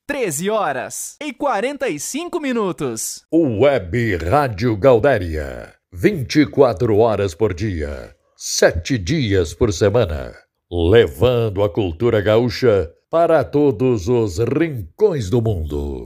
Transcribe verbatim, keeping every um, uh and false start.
treze horas e quarenta e cinco minutos. Web Rádio Gaudéria, vinte e quatro horas por dia, sete dias por semana, levando a cultura gaúcha para todos os rincões do mundo.